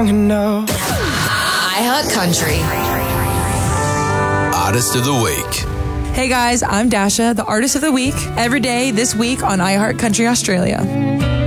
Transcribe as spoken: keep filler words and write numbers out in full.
long enough. iHeartCountry. Artist of the Week. Hey guys, I'm Dasha, the Artist of the Week, every day this week on iHeartCountry Australia.